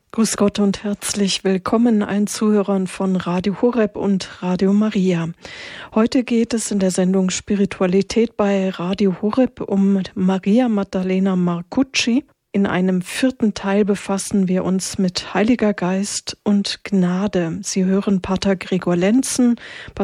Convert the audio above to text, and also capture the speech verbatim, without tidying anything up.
Grüß Gott und herzlich willkommen allen Zuhörern von Radio Horeb und Radio Maria. Heute geht es in der Sendung Spiritualität bei Radio Horeb um Maria Maddalena Marcucci. In einem vierten Teil befassen wir uns mit Heiliger Geist und Gnade. Sie hören Pater Gregor Lenzen,